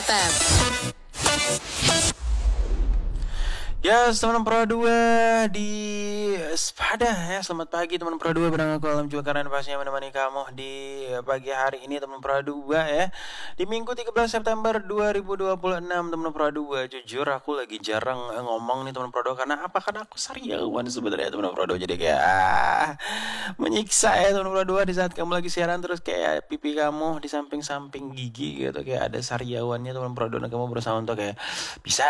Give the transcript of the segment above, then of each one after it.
FM. Ya, teman-teman Pro 2 di Sepada ya. Selamat pagi teman-teman Pro 2, bareng aku Alam juga karena pastinya menemani kamu di pagi hari ini teman-teman Pro 2 ya. Di Minggu 13 September 2026 teman-teman Pro 2. Jujur aku lagi jarang ngomong nih teman-teman Pro 2 karena apa? Karena aku sariawan sebenarnya teman-teman Pro 2. Jadi kayak menyiksa ya teman-teman Pro 2 di saat kamu lagi siaran terus kayak pipi kamu di samping-samping gigi gitu kayak ada sariawannya teman-teman Pro 2 dan kamu berusaha untuk kayak bisa.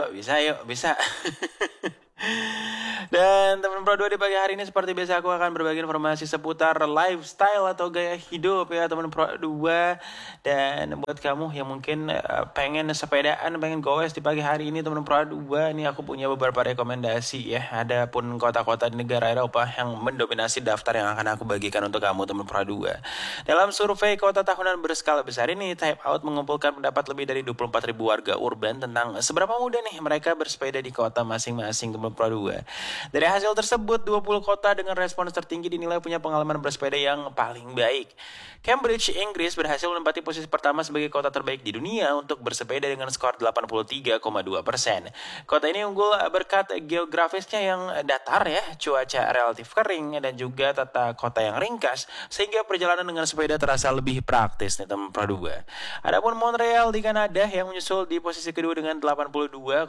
Dan teman Pro 2 di pagi hari ini seperti biasa aku akan berbagi informasi seputar lifestyle atau gaya hidup ya teman Pro 2. Dan buat kamu yang mungkin pengen sepedaan, pengen goes di pagi hari ini teman Pro 2, ini aku punya beberapa rekomendasi ya. Ada pun kota-kota di negara Eropa yang mendominasi daftar yang akan aku bagikan untuk kamu teman Pro 2. Dalam survei kota tahunan berskala besar ini, Type Out mengumpulkan pendapat lebih dari 24.000 warga urban tentang seberapa mudah nih mereka bersepeda di kota masing-masing teman Pro 2. Dari hasil tersebut, 20 kota dengan respons tertinggi dinilai punya pengalaman bersepeda yang paling baik. Cambridge, Inggris berhasil menempati posisi pertama sebagai kota terbaik di dunia untuk bersepeda dengan skor 83,2%. Kota ini unggul berkat geografisnya yang datar ya, cuaca relatif kering dan juga tata kota yang ringkas sehingga perjalanan dengan sepeda terasa lebih praktis nih teman Pro 2. Adapun Montreal di Kanada yang menyusul di posisi kedua dengan 82,5%,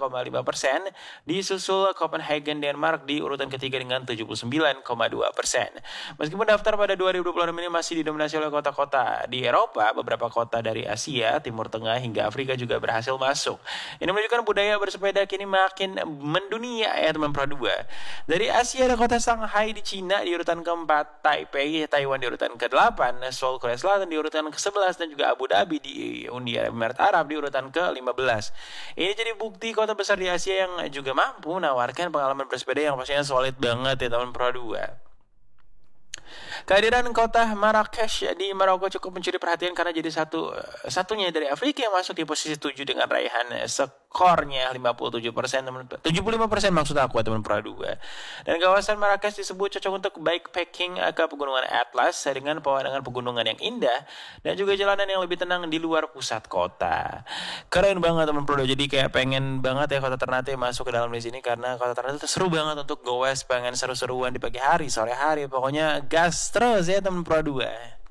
disusul Copenhagen Denmark di urutan ketiga dengan 79,2%. Meskipun daftar pada 2026 ini masih didominasi oleh kota-kota di Eropa, beberapa kota dari Asia, Timur Tengah hingga Afrika juga berhasil masuk. Ini menunjukkan budaya bersepeda kini makin mendunia ya teman Pro 2. Dari Asia ada kota Shanghai di Cina di urutan keempat, Taipei, Taiwan di urutan ke-8, Seoul, Korea Selatan di urutan ke-11 dan juga Abu Dhabi di Uni Emirat Arab di urutan ke-15. Ini jadi bukti kota besar di Asia yang juga mampu menawarkan pengalaman bersepeda yang pastinya solid banget ya teman Pro 2. Kehadiran kota Marrakesh di Maroko cukup mencuri perhatian karena jadi satunya dari Afrika yang masuk di posisi 7 dengan raihan skornya 57%, 75% maksud aku teman Pro 2. Dan kawasan Marrakesh disebut cocok untuk bikepacking ke pegunungan Atlas dengan pemandangan pegunungan yang indah dan juga jalanan yang lebih tenang di luar pusat kota. Keren banget teman Pro 2. Jadi kayak pengen banget ya kota Ternate masuk ke dalam di sini karena kota Ternate itu seru banget untuk goes, pengen seru-seruan di pagi hari, sore hari, pokoknya gas terus ya teman Pro 2.